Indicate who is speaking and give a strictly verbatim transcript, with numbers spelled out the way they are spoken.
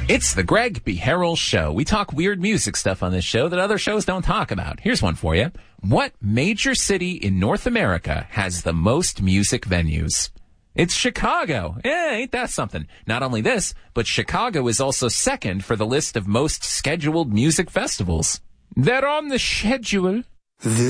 Speaker 1: It's the Greg B. Harrell Show. We talk weird music stuff on this show that other shows don't talk about. Here's one for you. What major city in North America has the most music venues? It's Chicago. Yeah, ain't that something? Not only this, but Chicago is also second for the list of most scheduled music festivals. They're on the schedule.